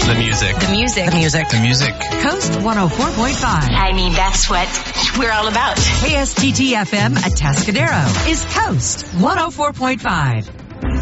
The music. The music. The music. The music. Coast 104.5. I mean, that's what we're all about. KSTT FM at Atascadero is Coast 104.5.